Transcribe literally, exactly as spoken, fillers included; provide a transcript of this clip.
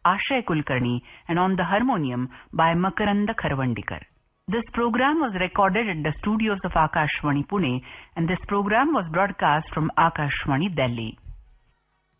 Ashay Kulkarni, and on the harmonium by Makaranda Kharwandikar. This program was recorded at the studios of Akashvani Pune, and this program was broadcast from Akashvani Delhi.